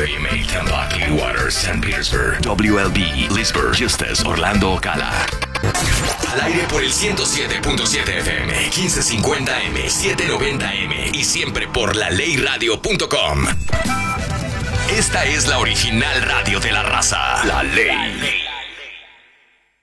WMA Tampa, Clearwater, St. Petersburg. WLB Leesburg, Justus, Orlando, Ocala. Al aire por el 107.7 FM, 1550M, 790M y siempre por laleyradio.com. Esta es la original radio de la raza. La Ley.